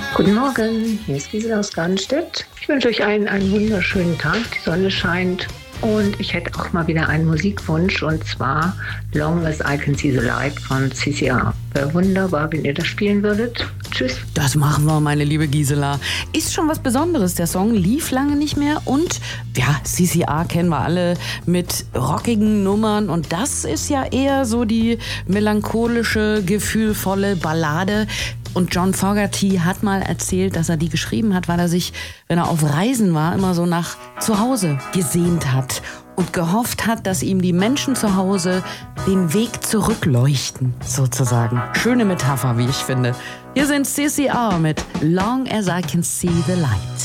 Guten Morgen, hier ist Gisela aus Gardenstedt. Ich wünsche euch einen wunderschönen Tag, die Sonne scheint und ich hätte auch mal wieder einen Musikwunsch und zwar Long as I Can See the Light von CCR. Wäre wunderbar, wenn ihr das spielen würdet. Tschüss. Das machen wir, meine liebe Gisela. Ist schon was Besonderes. Der Song lief lange nicht mehr und ja, CCR kennen wir alle mit rockigen Nummern und das ist ja eher so die melancholische, gefühlvolle Ballade. Und John Fogerty hat mal erzählt, dass er die geschrieben hat, weil er sich, wenn er auf Reisen war, immer so nach zu Hause gesehnt hat und gehofft hat, dass ihm die Menschen zu Hause den Weg zurückleuchten, sozusagen. Schöne Metapher, wie ich finde. Hier sind CCR mit Long as I Can See the Light.